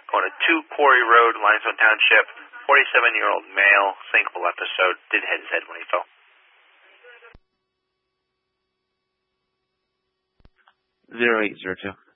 going to 2 Quarry Road, Limestone Township. 47-year-old male, sinkable episode, did hit his head when he fell. 0802.